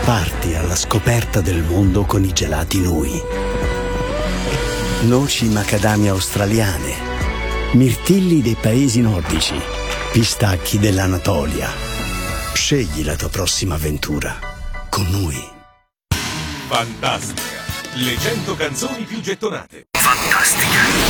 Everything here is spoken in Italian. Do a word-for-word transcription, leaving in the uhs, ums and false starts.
Parti alla scoperta del mondo con i gelati Nui. Noci macadamia australiane, mirtilli dei paesi nordici, pistacchi dell'Anatolia. Scegli la tua prossima avventura con Nui. Fantastica, le cento canzoni più gettonate. Fantastica.